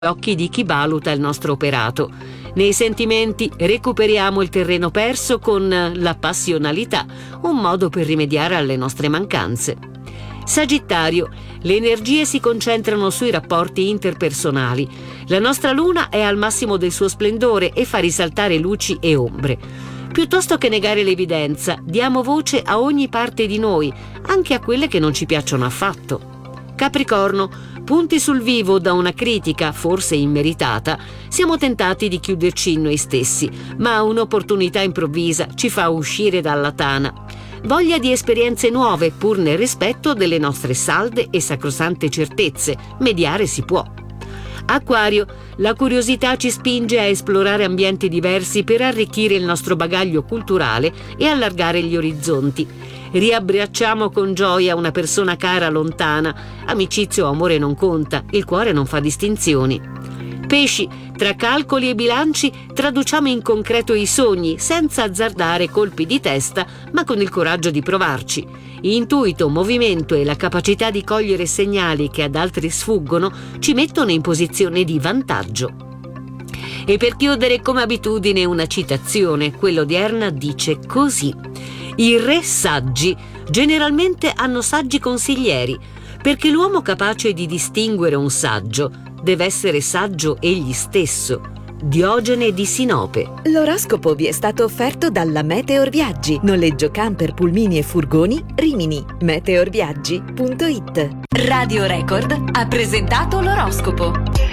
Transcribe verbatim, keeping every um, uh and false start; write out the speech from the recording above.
occhi di chi valuta il nostro operato. Nei sentimenti recuperiamo il terreno perso con la passionalità, un modo per rimediare alle nostre mancanze. Sagittario, le energie si concentrano sui rapporti interpersonali. La nostra luna è al massimo del suo splendore e fa risaltare luci e ombre. Piuttosto che negare l'evidenza, diamo voce a ogni parte di noi, anche a quelle che non ci piacciono affatto. Capricorno, punti sul vivo da una critica, forse immeritata, siamo tentati di chiuderci in noi stessi, ma un'opportunità improvvisa ci fa uscire dalla tana. Voglia di esperienze nuove, pur nel rispetto delle nostre salde e sacrosante certezze, mediare si può. Acquario, la curiosità ci spinge a esplorare ambienti diversi per arricchire il nostro bagaglio culturale e allargare gli orizzonti. Riabbracciamo con gioia una persona cara lontana. Amicizia o amore non conta, il cuore non fa distinzioni. Pesci, tra calcoli e bilanci traduciamo in concreto i sogni senza azzardare colpi di testa, ma con il coraggio di provarci. Intuito, movimento e la capacità di cogliere segnali che ad altri sfuggono ci mettono in posizione di vantaggio. E per chiudere, come abitudine, una citazione. Quella odierna dice così: i re saggi generalmente hanno saggi consiglieri, perché l'uomo capace di distinguere un saggio deve essere saggio egli stesso. Diogene di Sinope. L'oroscopo vi è stato offerto dalla Meteor Viaggi, noleggio camper, pulmini e furgoni, Rimini. meteorviaggi punto it. Radio Record ha presentato l'oroscopo.